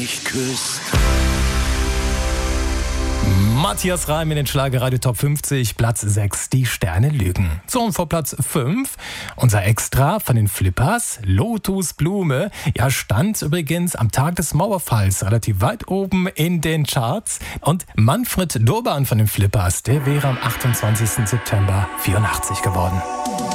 mich küsst. Matthias Reim in den Schlagerradio Top 50, Platz 6, die Sterne lügen. So, und vor Platz 5, unser Extra von den Flippers, Lotusblume. Ja, stand übrigens am Tag des Mauerfalls relativ weit oben in den Charts. Und Manfred Durban von den Flippers, der wäre am 28. September 84 geworden.